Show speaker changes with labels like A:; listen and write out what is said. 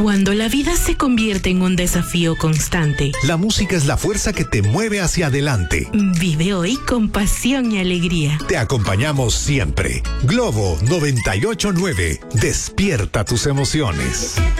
A: Cuando la vida se convierte en un desafío constante,
B: la música es la fuerza que te mueve hacia adelante.
A: Vive hoy con pasión y alegría.
B: Te acompañamos siempre. Globo 98.9. Despierta tus emociones.